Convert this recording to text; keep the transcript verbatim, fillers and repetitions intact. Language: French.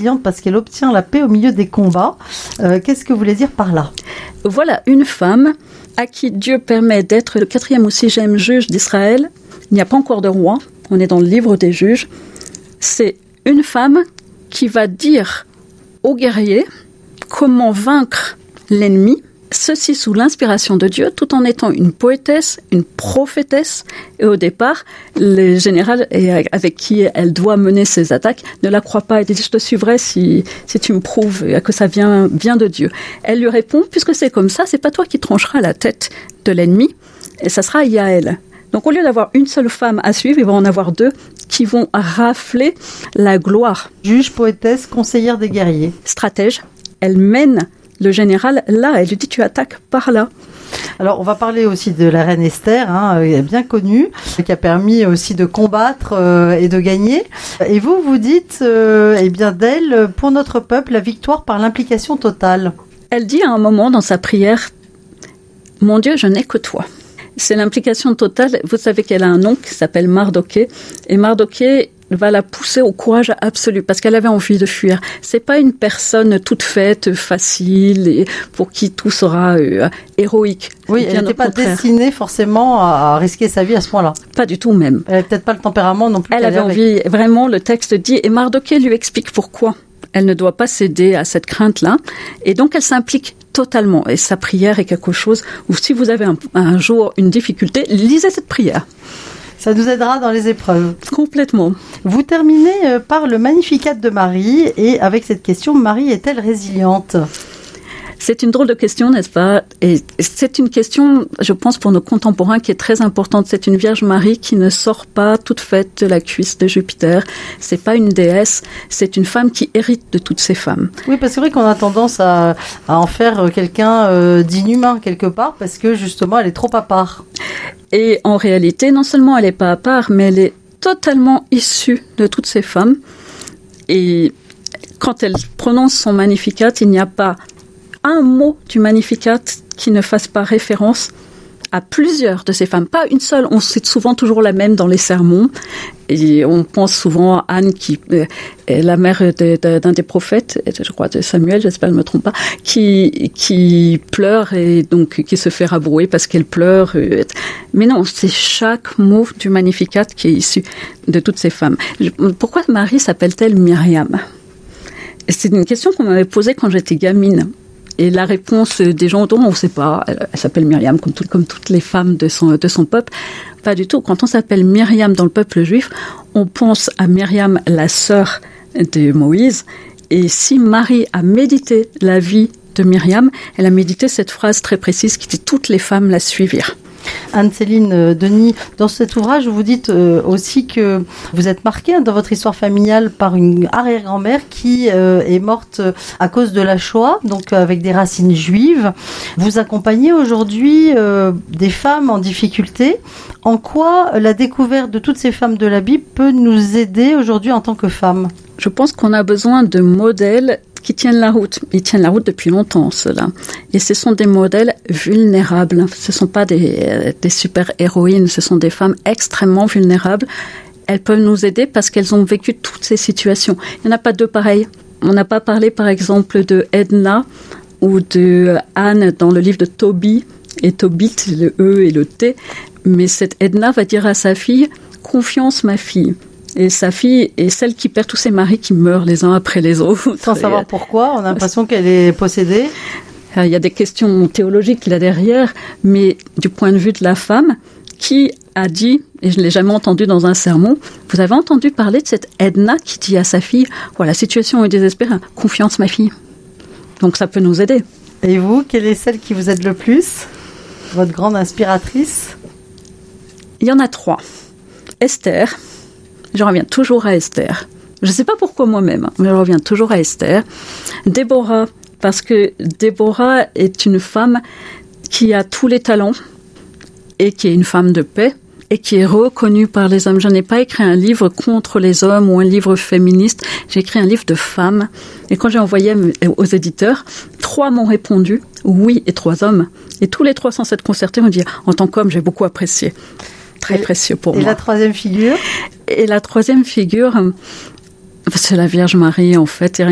résiliente parce qu'elle obtient la paix au milieu des combats. Euh, qu'est-ce que vous voulez dire par là ? Voilà une femme à qui Dieu permet d'être le quatrième ou sixième juge d'Israël. Il n'y a pas encore de roi, on est dans le livre des juges. C'est une femme qui va dire aux guerriers comment vaincre l'ennemi, ceci sous l'inspiration de Dieu, tout en étant une poétesse, une prophétesse. Et au départ, le général avec qui elle doit mener ses attaques ne la croit pas. Elle dit « Je te suivrai si, si tu me prouves que ça vient, vient de Dieu ». Elle lui répond « Puisque c'est comme ça, c'est pas toi qui trancheras la tête de l'ennemi, et ça sera Yaël ». Donc au lieu d'avoir une seule femme à suivre, il va en avoir deux qui vont rafler la gloire. Juge, poétesse, conseillère des guerriers. Stratège, elle mène le général là, elle lui dit tu attaques par là. Alors on va parler aussi de la reine Esther, hein, bien connue, qui a permis aussi de combattre euh, et de gagner. Et vous, vous dites euh, eh bien d'elle, pour notre peuple, la victoire par l'implication totale. Elle dit à un moment dans sa prière, mon Dieu, je n'ai que toi. C'est l'implication totale. Vous savez qu'elle a un oncle qui s'appelle Mardoché. Et Mardoché va la pousser au courage absolu parce qu'elle avait envie de fuir. C'est pas une personne toute faite, facile et pour qui tout sera euh, héroïque. Oui, elle n'était pas destinée forcément à risquer sa vie à ce point-là. Pas du tout même. Elle n'avait peut-être pas le tempérament non plus. Elle avait envie, avec. Vraiment, le texte dit, et Mardoché lui explique pourquoi elle ne doit pas céder à cette crainte-là. Et donc, elle s'implique totalement. Et sa prière est quelque chose où si vous avez un, un jour une difficulté, lisez cette prière. Ça nous aidera dans les épreuves. Complètement. Vous terminez par le Magnificat de Marie et avec cette question, Marie est-elle résiliente ? C'est une drôle de question, n'est-ce pas ? Et c'est une question, je pense, pour nos contemporains qui est très importante. C'est une Vierge Marie qui ne sort pas toute faite de la cuisse de Jupiter. C'est pas une déesse, c'est une femme qui hérite de toutes ces femmes. Oui, parce que c'est vrai qu'on a tendance à, à en faire quelqu'un euh, d'inhumain quelque part parce que justement, elle est trop à part. Et en réalité, non seulement elle n'est pas à part, mais elle est totalement issue de toutes ces femmes. Et quand elle prononce son Magnificat, il n'y a pas un mot du Magnificat qui ne fasse pas référence à plusieurs de ces femmes. Pas une seule, on cite souvent toujours la même dans les sermons. Et on pense souvent à Anne, qui est la mère de, de, d'un des prophètes, je crois de Samuel, j'espère que je ne me trompe pas, qui, qui pleure et donc qui se fait rabrouer parce qu'elle pleure. Mais non, c'est chaque mot du Magnificat qui est issu de toutes ces femmes. Pourquoi Marie s'appelle-t-elle Myriam ? C'est une question qu'on m'avait posée quand j'étais gamine. Et la réponse des gens autour, on ne sait pas. Elle, elle s'appelle Myriam, comme, tout, comme toutes les femmes de son, de son peuple. Pas du tout. Quand on s'appelle Myriam dans le peuple juif, on pense à Myriam, la sœur de Moïse. Et si Marie a médité la vie de Myriam, elle a médité cette phrase très précise qui dit « Toutes les femmes la suivirent ». Anne-Céline Denis, dans cet ouvrage, vous dites euh, aussi que vous êtes marquée hein, dans votre histoire familiale par une arrière-grand-mère qui euh, est morte à cause de la Shoah, donc avec des racines juives. Vous accompagnez aujourd'hui euh, des femmes en difficulté. En quoi la découverte de toutes ces femmes de la Bible peut nous aider aujourd'hui en tant que femmes ? Je pense qu'on a besoin de modèles qui tiennent la route. Ils tiennent la route depuis longtemps, ceux-là. Et ce sont des modèles vulnérables. Ce ne sont pas des, des super-héroïnes, ce sont des femmes extrêmement vulnérables. Elles peuvent nous aider parce qu'elles ont vécu toutes ces situations. Il n'y en a pas deux pareilles. On n'a pas parlé, par exemple, de Edna ou de Anne dans le livre de Tobit et Tobit, le E et le T. Mais cette Edna va dire à sa fille « Confiance, ma fille ». Et sa fille est celle qui perd tous ses maris qui meurent les uns après les autres. Sans savoir pourquoi, on a l'impression qu'elle est possédée. Il y a des questions théologiques là derrière, mais du point de vue de la femme, qui a dit, et je ne l'ai jamais entendu dans un sermon, vous avez entendu parler de cette Edna qui dit à sa fille, voilà, la situation est désespérée, confiance ma fille. Donc ça peut nous aider. Et vous, quelle est celle qui vous aide le plus ? Votre grande inspiratrice ? Il y en a trois. Esther. Je reviens toujours à Esther. Je ne sais pas pourquoi moi-même, mais je reviens toujours à Esther. Déborah, parce que Déborah est une femme qui a tous les talents et qui est une femme de paix et qui est reconnue par les hommes. Je n'ai pas écrit un livre contre les hommes ou un livre féministe. J'ai écrit un livre de femmes. Et quand j'ai envoyé aux éditeurs, trois m'ont répondu oui et trois hommes. Et tous les trois sans s'être concertés m'ont dit en tant qu'homme, j'ai beaucoup apprécié. Très et, précieux pour et moi. Et la troisième figure ? Et la troisième figure, c'est la Vierge Marie, en fait.